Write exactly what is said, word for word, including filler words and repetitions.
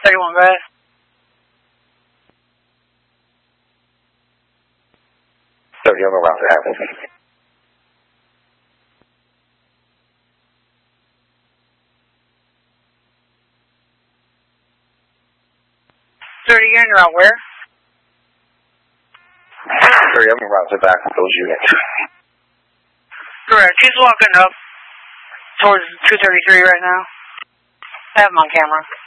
thirty-one, go ahead. thirty, I'm around to happen. thirty, you're in route where? thirty, I'm around to back with those units. Correct. He's walking up towards two thirty-three right now. I have him on camera.